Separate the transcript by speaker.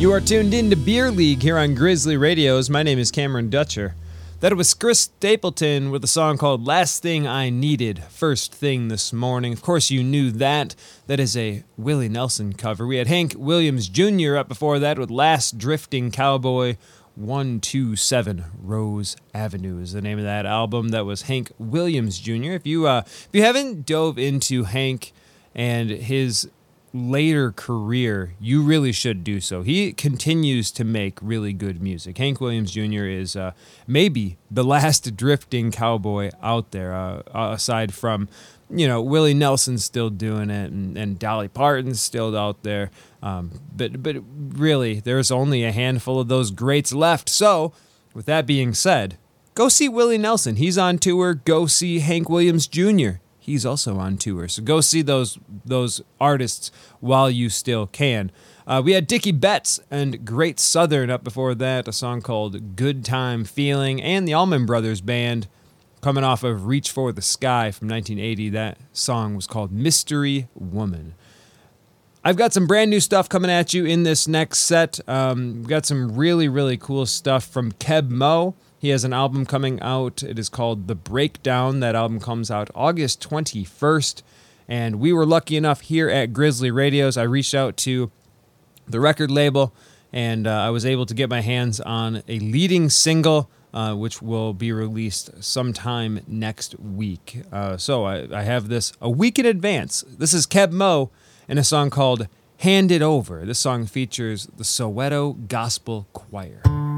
Speaker 1: You are tuned in to Beer League here on Grizzly Radios. My name is Cameron Dutcher. That was Chris Stapleton with a song called Last Thing I Needed, First Thing This Morning. Of course, you knew that. That is a Willie Nelson cover. We had Hank Williams Jr. up before that with Last Drifting Cowboy. 127 Rose Avenue is the name of that album. That was Hank Williams Jr. If you haven't dove into Hank and his later career, you really should do so. He continues to make really good music. Hank Williams Jr. is maybe the last drifting cowboy out there, aside from, Willie Nelson's still doing it, and Dolly Parton's still out there. But really, there's only a handful of those greats left. So, with that being said, go see Willie Nelson. He's on tour. Go see Hank Williams Jr. He's also on tour. So go see those artists while you still can. We had Dickie Betts and Great Southern up before that, a song called Good Time Feeling, and the Allman Brothers Band coming off of Reach for the Sky from 1980. That song was called Mystery Woman. I've got some brand new stuff coming at you in this next set. We've got some really, really cool stuff from Keb Mo. He has an album coming out. It is called The Breakdown. That album comes out August 21st. And we were lucky enough here at Grizzly Radios. I reached out to the record label, and I was able to get my hands on a leading single, which will be released sometime next week. So I have this a week in advance. This is Keb Mo and a song called Hand It Over. This song features the Soweto Gospel Choir.